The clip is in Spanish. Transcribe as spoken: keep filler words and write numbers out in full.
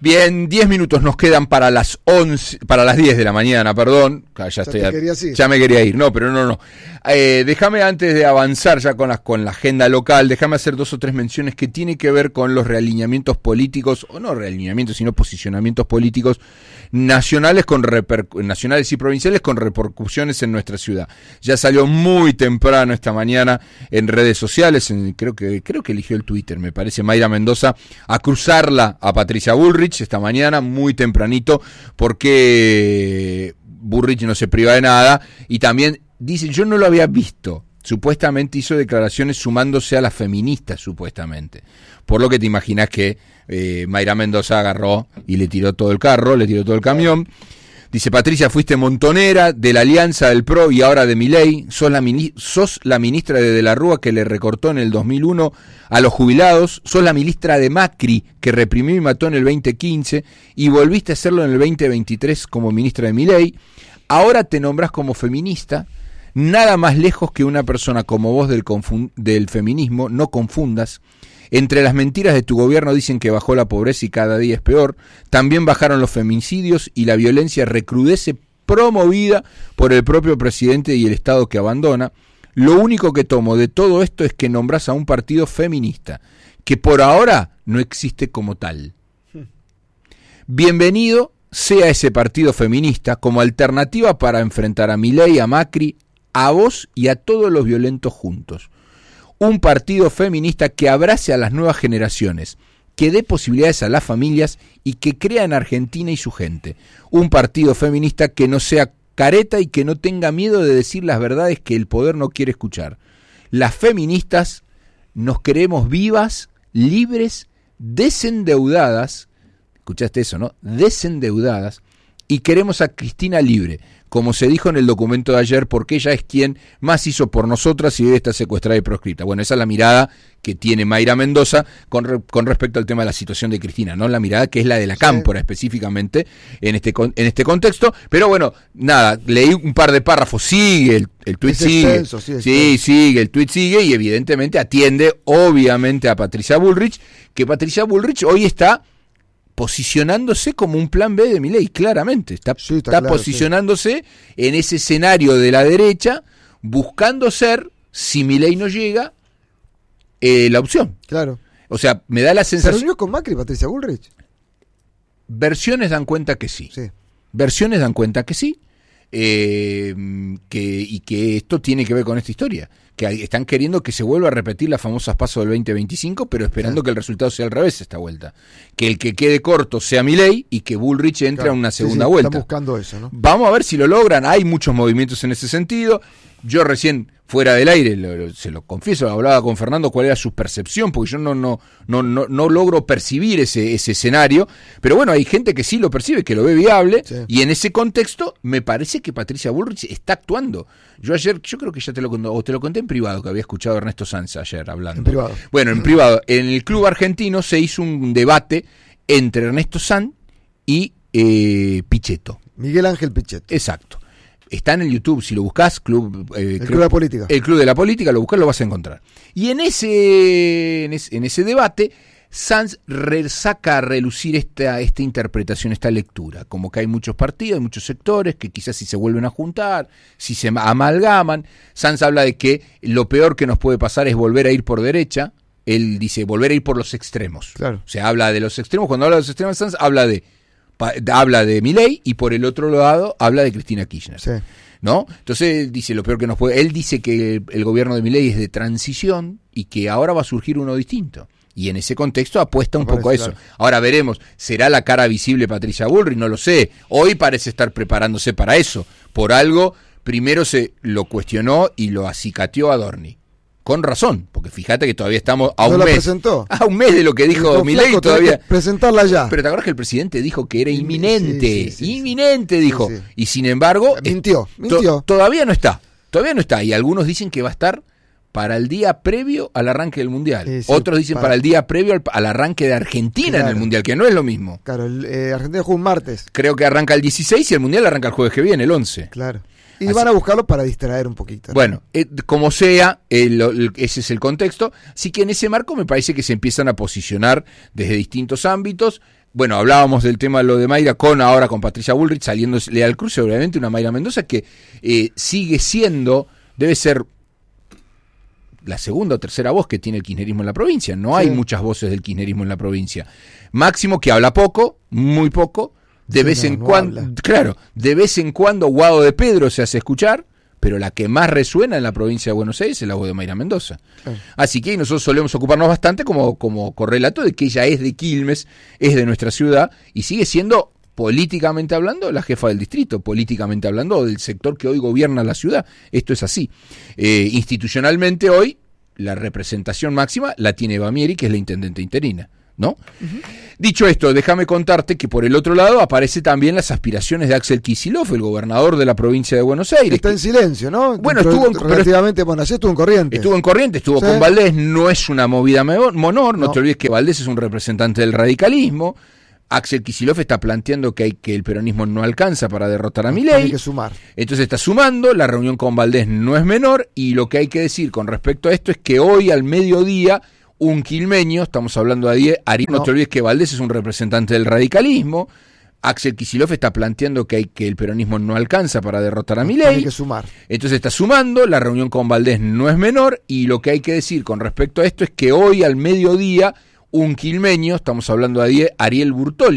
Bien, diez minutos nos quedan para las once, para las diez de la mañana, perdón. Ya, ya, estoy te a, querías ir. ya me quería ir, no, pero no, no. Eh, déjame antes de avanzar ya con, las, con la agenda local, déjame hacer dos o tres menciones que tienen que ver con los realineamientos políticos, o no realineamientos, sino posicionamientos políticos nacionales, con reper, nacionales y provinciales con repercusiones en nuestra ciudad. Ya salió muy temprano esta mañana en redes sociales, en, creo que creo que eligió el Twitter, me parece, Mayra Mendoza, a cruzarla a Patricia Bullrich esta mañana, muy tempranito, porque Bullrich no se priva de nada, y también dice, yo no lo había visto, supuestamente hizo declaraciones sumándose a las feministas, supuestamente, por lo que te imaginas que eh, Mayra Mendoza agarró y le tiró todo el carro, le tiró todo el camión. Dice, Patricia, fuiste montonera de la Alianza del P R O y ahora de Milei, sos la, mini, sos la ministra de De la Rúa que le recortó en el dos mil uno a los jubilados, sos la ministra de Macri que reprimió y mató en el veinte quince y volviste a hacerlo en el veinte veintitrés como ministra de Milei, ahora te nombrás como feminista, nada más lejos que una persona como vos del, confun- del feminismo, no confundas. Entre las mentiras de tu gobierno dicen que bajó la pobreza y cada día es peor. También bajaron los feminicidios y la violencia recrudece promovida por el propio presidente y el Estado que abandona. Lo único que tomo de todo esto es que nombrás a un partido feminista, que por ahora no existe como tal. Bienvenido sea ese partido feminista como alternativa para enfrentar a Milei, a Macri, a vos y a todos los violentos juntos. Un partido feminista que abrace a las nuevas generaciones, que dé posibilidades a las familias y que crea en Argentina y su gente. Un partido feminista que no sea careta y que no tenga miedo de decir las verdades que el poder no quiere escuchar. Las feministas nos creemos vivas, libres, desendeudadas, escuchaste eso, ¿no? Desendeudadas, y queremos a Cristina libre, como se dijo en el documento de ayer, porque ella es quien más hizo por nosotras y hoy está secuestrada y proscripta. Bueno, esa es la mirada que tiene Mayra Mendoza con, re, con respecto al tema de la situación de Cristina, ¿no? La mirada que es la de la Cámpora, sí, específicamente en este en este contexto. Pero bueno, nada, leí un par de párrafos, sigue, el, el tuit sigue, extenso, sí, sí, sigue, el tuit sigue y evidentemente atiende, obviamente, a Patricia Bullrich, que Patricia Bullrich hoy está posicionándose como un plan B de Milei, claramente, está, sí, está, está claro, posicionándose sí. en ese escenario de la derecha, buscando ser, si Milei no llega, eh, la opción. Claro. O sea, me da la sensación... ¿Se reunió con Macri, Patricia Bullrich? Versiones dan cuenta que sí. sí. Versiones dan cuenta que sí, eh, que, y que esto tiene que ver con esta historia, que están queriendo que se vuelva a repetir las famosas pasos del veinte veinticinco, pero esperando sí. que el resultado sea al revés esta vuelta. Que el que quede corto sea Milei y que Bullrich entre claro. a una segunda sí, sí, vuelta. Están buscando eso, ¿no? Vamos a ver si lo logran. Hay muchos movimientos en ese sentido. Yo recién, fuera del aire, lo, lo, se lo confieso, hablaba con Fernando cuál era su percepción, porque yo no no no no, no logro percibir ese, ese escenario. Pero bueno, hay gente que sí lo percibe, que lo ve viable, sí. y en ese contexto me parece que Patricia Bullrich está actuando. Yo ayer, yo creo que ya te lo conté, o te lo conté en privado, que había escuchado a Ernesto Sanz ayer hablando. En privado. Bueno, en privado. En el Club Argentino se hizo un debate entre Ernesto Sanz y eh, Pichetto. Miguel Ángel Pichetto. Exacto. Está en el YouTube, si lo buscás, Club, eh, el Club, Club de la Política. El Club de la Política, lo buscás, lo vas a encontrar. Y en ese, en ese, en ese debate, Sanz re, saca a relucir esta, esta interpretación, esta lectura, como que hay muchos partidos, hay muchos sectores que quizás si se vuelven a juntar, si se amalgaman. Sanz habla de que lo peor que nos puede pasar es volver a ir por derecha. Él dice volver a ir por los extremos. Claro. O sea, habla de los extremos. Cuando habla de los extremos, Sanz habla de habla de Milei y por el otro lado habla de Cristina Kirchner. Sí. ¿No? Entonces él dice lo peor que nos puede. Él dice que el, el gobierno de Milei es de transición y que ahora va a surgir uno distinto. Y en ese contexto apuesta un poco a eso. Claro. Ahora veremos, ¿será la cara visible Patricia Bullrich? No lo sé. Hoy parece estar preparándose para eso. Por algo, primero se lo cuestionó y lo acicateó a Dorni. Con razón, porque fíjate que todavía estamos a no un la mes. Presentó. A un mes de lo que dijo Milei todavía. Presentarla ya. Pero te acuerdas que el presidente dijo que era inminente. Sí, sí, sí, inminente sí. dijo. Sí, sí. Y sin embargo. Mintió, to- mintió. Todavía no está. Todavía no está. Y algunos dicen que va a estar para el día previo al arranque del Mundial. Sí, sí, Otros dicen para... para el día previo al, al arranque de Argentina claro. en el Mundial, que no es lo mismo. Claro, el, eh, Argentina juega un martes. Creo que arranca el dieciséis y el Mundial arranca el jueves que viene, el once. Claro. Y Así. van a buscarlo para distraer un poquito, ¿no? Bueno, eh, como sea, el, el, ese es el contexto. Así que en ese marco me parece que se empiezan a posicionar desde distintos ámbitos. bueno, hablábamos del tema de lo de Mayra con ahora con Patricia Bullrich saliéndole al cruce, obviamente una Mayra Mendoza que eh, sigue siendo, debe ser la segunda o tercera voz que tiene el kirchnerismo en la provincia. No hay sí. muchas voces del kirchnerismo en la provincia. Máximo que habla poco, muy poco, de sí, vez no, en no cuando, habla. claro, de vez en cuando Guado de Pedro se hace escuchar, pero la que más resuena en la provincia de Buenos Aires es la voz de Mayra Mendoza. Sí. Así que nosotros solemos ocuparnos bastante como, como correlato de que ella es de Quilmes, es de nuestra ciudad y sigue siendo, políticamente hablando, la jefa del distrito, políticamente hablando, del sector que hoy gobierna la ciudad. Esto es así. Eh, institucionalmente hoy, la representación máxima la tiene Eva Mieri, que es la intendente interina, ¿no? Uh-huh. Dicho esto, déjame contarte que por el otro lado aparece también las aspiraciones de Axel Kicillof, el gobernador de la provincia de Buenos Aires. Está en silencio, ¿no? Bueno, estuvo en, relativamente, bueno, así estuvo en Corrientes. Estuvo en Corrientes, estuvo sí. con Valdés, no es una movida menor, no, no te olvides que Valdés es un representante del radicalismo. Axel Kicillof está planteando que hay que el peronismo no alcanza para derrotar a Milei. Hay que sumar. Entonces está sumando, la reunión con Valdés no es menor, y lo que hay que decir con respecto a esto es que hoy al mediodía un quilmeño, estamos hablando de diez, Ariel, no. no te olvides que Valdés es un representante del radicalismo, Axel Kicillof está planteando que hay que el peronismo no alcanza para derrotar a Milei. Hay que sumar. Entonces está sumando, la reunión con Valdés no es menor, y lo que hay que decir con respecto a esto es que hoy al mediodía un quilmeño, estamos hablando de diez, Ariel Burtoli,